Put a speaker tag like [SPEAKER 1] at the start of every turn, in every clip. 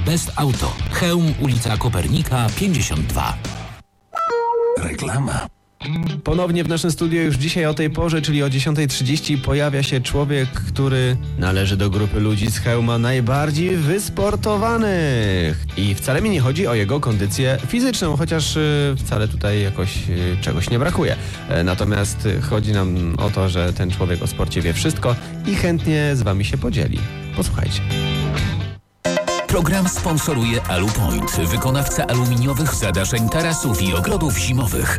[SPEAKER 1] Best Auto. Chełm, ulica Kopernika 52.
[SPEAKER 2] Reklama.
[SPEAKER 3] Ponownie w naszym studiu już dzisiaj o tej porze, czyli o 10:30 pojawia się człowiek, który należy do grupy ludzi z Chełma najbardziej wysportowanych. I wcale mi nie chodzi o jego kondycję fizyczną, chociaż wcale tutaj jakoś czegoś nie brakuje. Natomiast chodzi nam o to, że ten człowiek o sporcie wie wszystko i chętnie z wami się podzieli. Posłuchajcie.
[SPEAKER 1] Program sponsoruje Alupoint, wykonawca aluminiowych zadaszeń, tarasów i ogrodów zimowych.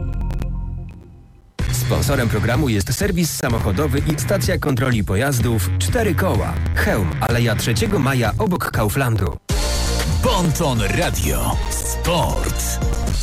[SPEAKER 4] Sponsorem programu jest serwis samochodowy i stacja kontroli pojazdów 4 koła. Chełm, Aleja 3 Maja obok Kauflandu.
[SPEAKER 1] Bonton Radio. Sport.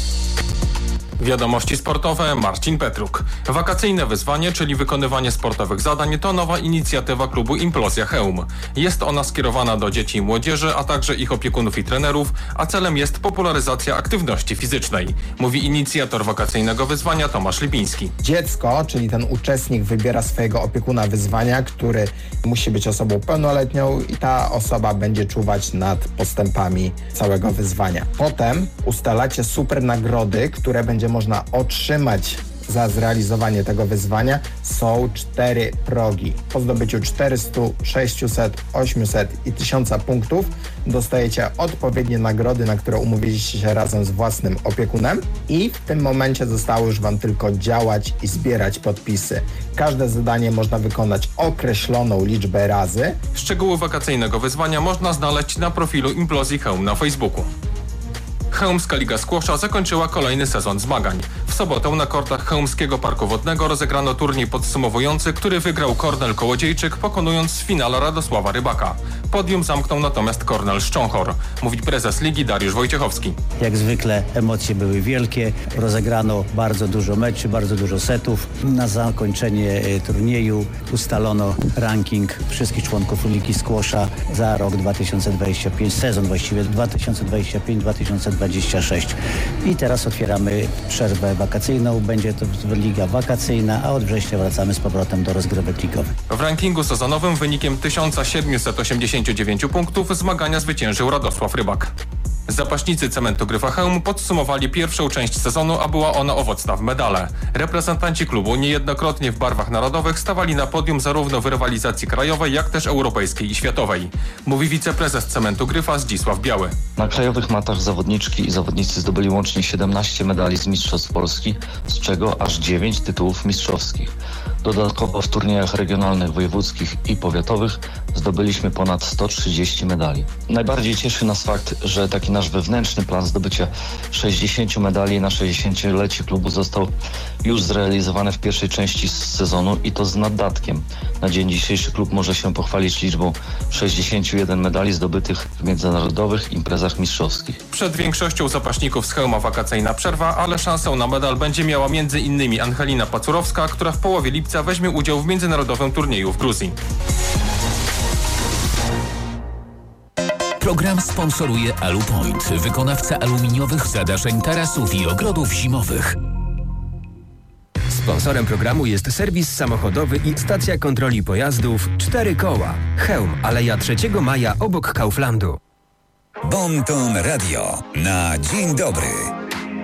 [SPEAKER 5] Wiadomości sportowe, Marcin Petruk. Wakacyjne wyzwanie, czyli wykonywanie sportowych zadań, to nowa inicjatywa klubu Implozja Chełm. Jest ona skierowana do dzieci i młodzieży, a także ich opiekunów i trenerów, a celem jest popularyzacja aktywności fizycznej. Mówi inicjator wakacyjnego wyzwania Tomasz Lipiński.
[SPEAKER 6] Dziecko, czyli ten uczestnik, wybiera swojego opiekuna wyzwania, który musi być osobą pełnoletnią i ta osoba będzie czuwać nad postępami całego wyzwania. Potem ustalacie super nagrody, które będzie można otrzymać za zrealizowanie tego wyzwania. Są 4 progi. Po zdobyciu 400, 600, 800 i 1000 punktów dostajecie odpowiednie nagrody, na które umówiliście się razem z własnym opiekunem i w tym momencie zostało już wam tylko działać i zbierać podpisy. Każde zadanie można wykonać określoną liczbę razy.
[SPEAKER 5] Szczegóły wakacyjnego wyzwania można znaleźć na profilu Implozji Chełm na Facebooku. Chełmska Liga Squasha zakończyła kolejny sezon zmagań. W sobotę na kortach Chełmskiego Parku Wodnego rozegrano turniej podsumowujący, który wygrał Kornel Kołodziejczyk, pokonując w finale Radosława Rybaka. Podium zamknął natomiast Kornel Szcząchor, mówi prezes ligi Dariusz Wojciechowski.
[SPEAKER 7] Jak zwykle emocje były wielkie, rozegrano bardzo dużo meczy, bardzo dużo setów. Na zakończenie turnieju ustalono ranking wszystkich członków Ligi Squasha za rok 2025, sezon właściwie 2025-2026. I teraz otwieramy przerwę wakacyjną, będzie to liga wakacyjna, a od września wracamy z powrotem do rozgrywek ligowych.
[SPEAKER 5] W rankingu sezonowym wynikiem 1789 punktów zmagania zwyciężył Radosław Rybak. Zapaśnicy Cementu Gryfa Chełm podsumowali pierwszą część sezonu, a była ona owocna w medale. Reprezentanci klubu niejednokrotnie w barwach narodowych stawali na podium zarówno w rywalizacji krajowej, jak też europejskiej i światowej. Mówi wiceprezes Cementu Gryfa Zdzisław Biały.
[SPEAKER 8] Na krajowych matach zawodniczki i zawodnicy zdobyli łącznie 17 medali z Mistrzostw Polski, z czego aż 9 tytułów mistrzowskich. Dodatkowo w turniejach regionalnych, wojewódzkich i powiatowych zdobyliśmy ponad 130 medali. Najbardziej cieszy nas fakt, że taki nasz wewnętrzny plan zdobycia 60 medali na 60-lecie klubu został już zrealizowany w pierwszej części sezonu i to z naddatkiem. Na dzień dzisiejszy klub może się pochwalić liczbą 61 medali zdobytych w międzynarodowych imprezach mistrzowskich.
[SPEAKER 5] Przed większością zapaśników z Chełma wakacyjna przerwa, ale szansę na medal będzie miała m.in. Angelina Pacurowska, która w połowie lipca weźmie udział w międzynarodowym turnieju w Gruzji.
[SPEAKER 1] Program sponsoruje Alupoint, wykonawca aluminiowych zadaszeń, tarasów i ogrodów zimowych.
[SPEAKER 4] Sponsorem programu jest serwis samochodowy i stacja kontroli pojazdów 4 koła. Chełm, Aleja 3 Maja obok Kauflandu.
[SPEAKER 2] Bonton Radio na dzień dobry.